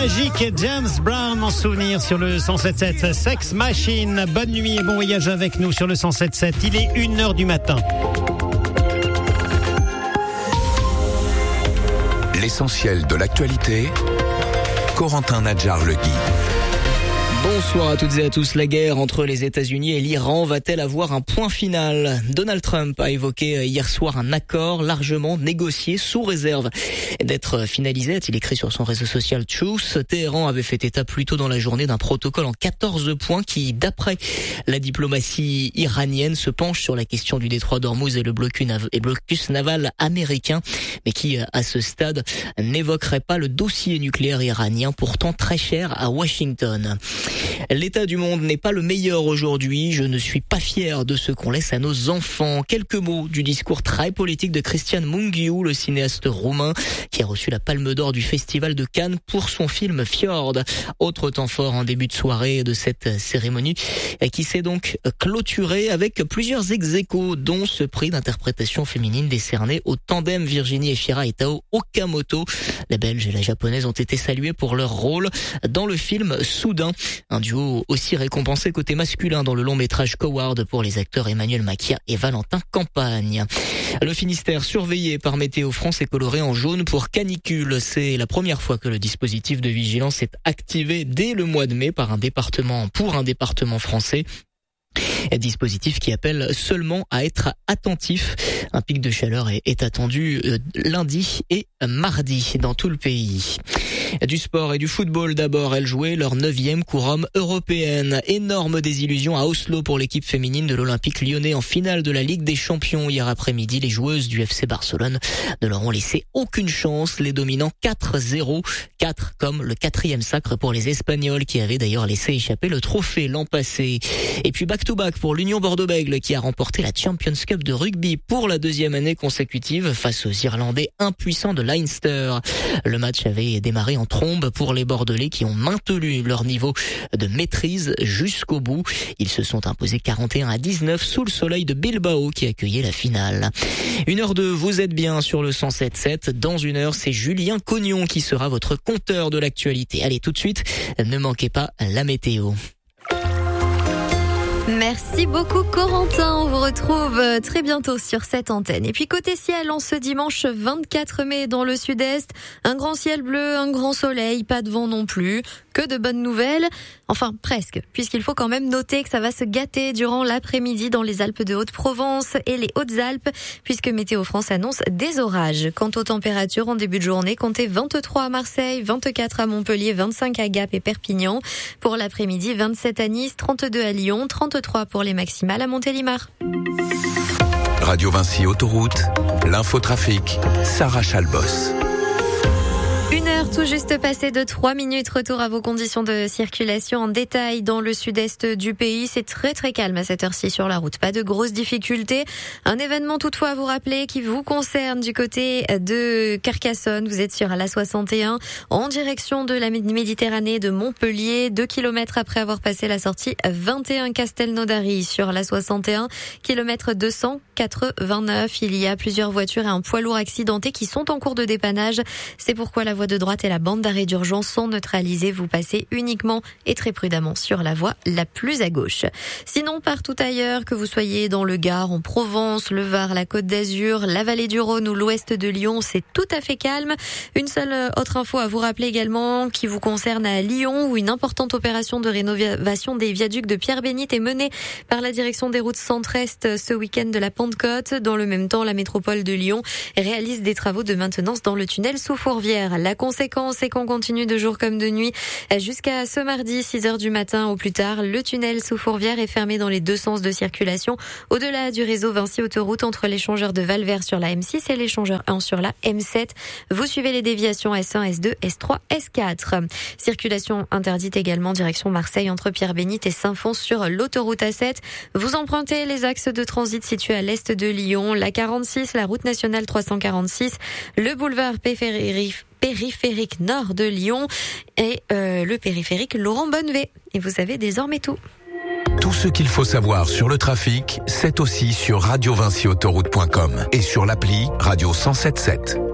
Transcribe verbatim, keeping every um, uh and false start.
Magic, James Brown en souvenir sur le cent sept sept. Sex Machine, bonne nuit et bon voyage avec nous sur le cent sept sept. Il est une heure du matin. L'essentiel de l'actualité, Corentin Nadjar-Legui. Bonsoir à toutes et à tous. La guerre entre les États-Unis et l'Iran va-t-elle avoir un point final ? Donald Trump a évoqué hier soir un accord largement négocié sous réserve d'être finalisé, a-t-il écrit sur son réseau social Truth. Téhéran avait fait état plus tôt dans la journée d'un protocole en quatorze points qui, d'après la diplomatie iranienne, se penche sur la question du détroit d'Ormuz et le blocus naval américain, mais qui, à ce stade, n'évoquerait pas le dossier nucléaire iranien, pourtant très cher à Washington. L'état du monde n'est pas le meilleur aujourd'hui. Je ne suis pas fier de ce qu'on laisse à nos enfants. Quelques mots du discours très politique de Cristian Mungiu, le cinéaste roumain, qui a reçu la Palme d'Or du Festival de Cannes pour son film Fjord. Autre temps fort en début de soirée de cette cérémonie, qui s'est donc clôturée avec plusieurs ex-aequos, dont ce prix d'interprétation féminine décerné au tandem Virginie Efira et Tao Okamoto. La Belge et la Japonaise ont été saluées pour leur rôle dans le film Soudain. Un duo aussi récompensé côté masculin dans le long métrage Coward pour les acteurs Emmanuel Maquia et Valentin Campagne. Le Finistère surveillé par Météo France est coloré en jaune pour canicule. C'est la première fois que le dispositif de vigilance est activé dès le mois de mai par un département, pour un département français. Un dispositif qui appelle seulement à être attentif. Un pic de chaleur est, est attendu euh, lundi et mardi dans tout le pays. Du sport et du football d'abord, elles jouaient leur neuvième couronne européenne. Énorme désillusion à Oslo pour l'équipe féminine de l'Olympique lyonnais en finale de la Ligue des Champions. Hier après-midi, les joueuses du F C Barcelone ne leur ont laissé aucune chance, les dominant quatre zéro. quatre comme le quatrième sacre pour les Espagnols qui avaient d'ailleurs laissé échapper le trophée l'an passé. Et puis back-to-back pour l'Union Bordeaux-Bègles qui a remporté la Champions Cup de rugby pour la deuxième année consécutive face aux Irlandais impuissants de Leinster. Le match avait démarré en trombe pour les Bordelais qui ont maintenu leur niveau de maîtrise jusqu'au bout. Ils se sont imposés quarante et un à dix-neuf sous le soleil de Bilbao qui accueillait la finale. Une heure deux, vous êtes bien sur le cent sept sept. Dans une heure, c'est Julien Cognon qui sera votre compteur de l'actualité. Allez, tout de suite, ne manquez pas la météo. Merci beaucoup Corentin, on vous retrouve très bientôt sur cette antenne. Et puis côté ciel, en ce dimanche vingt-quatre mai dans le sud-est, un grand ciel bleu, un grand soleil, pas de vent non plus, que de bonnes nouvelles, enfin presque, puisqu'il faut quand même noter que ça va se gâter durant l'après-midi dans les Alpes de Haute-Provence et les Hautes-Alpes, puisque Météo France annonce des orages. Quant aux températures en début de journée, comptez vingt-trois à Marseille, vingt-quatre à Montpellier, vingt-cinq à Gap et Perpignan. Pour l'après-midi, vingt-sept à Nice, trente-deux à Lyon, trente-trois pour les maximales à Montélimar. Radio Vinci Autoroute, l'infotrafic, Sarah Chalbos. Une heure tout juste passée de trois minutes. Retour à vos conditions de circulation en détail dans le sud-est du pays. C'est très très calme à cette heure-ci sur la route. Pas de grosses difficultés. Un événement toutefois à vous rappeler qui vous concerne du côté de Carcassonne. Vous êtes sur l'A soixante et un en direction de la Méditerranée de Montpellier. Deux kilomètres après avoir passé la sortie vingt et un Castelnaudary sur l'A soixante et un, kilomètre deux cent quatre-vingt-neuf. Il y a plusieurs voitures et un poids lourd accidenté qui sont en cours de dépannage. C'est pourquoi la voie de droite et la bande d'arrêt d'urgence sont neutralisées. Vous passez uniquement et très prudemment sur la voie la plus à gauche. Sinon, partout ailleurs, que vous soyez dans le Gard, en Provence, le Var, la Côte d'Azur, la vallée du Rhône ou l'ouest de Lyon, c'est tout à fait calme. Une seule autre info à vous rappeler également qui vous concerne à Lyon, où une importante opération de rénovation des viaducs de Pierre-Bénite est menée par la direction des routes centre-est ce week-end de la Pentecôte. Dans le même temps, la métropole de Lyon réalise des travaux de maintenance dans le tunnel sous Fourvière. La conséquence est qu'on continue de jour comme de nuit jusqu'à ce mardi, six heures du matin au plus tard. Le tunnel sous Fourvière est fermé dans les deux sens de circulation au-delà du réseau Vinci Autoroute entre l'échangeur de Valvert sur la M six et l'échangeur un sur la M sept. Vous suivez les déviations S un, S deux, S trois, S quatre. Circulation interdite également direction Marseille entre Pierre-Bénite et Saint-Fons sur l'autoroute A sept. Vous empruntez les axes de transit situés à l'est de Lyon, la quarante-six, la route nationale trois cent quarante-six, le boulevard périphérique périphérique nord de Lyon et euh, le périphérique Laurent Bonnevet. Et vous savez désormais tout. Tout ce qu'il faut savoir sur le trafic, c'est aussi sur radio vinci autoroute point com et sur l'appli Radio cent sept sept.